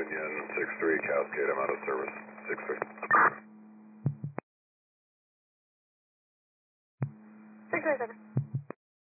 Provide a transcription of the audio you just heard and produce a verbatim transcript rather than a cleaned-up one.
Union six three Cascade, I'm out of service. six three. six three seven.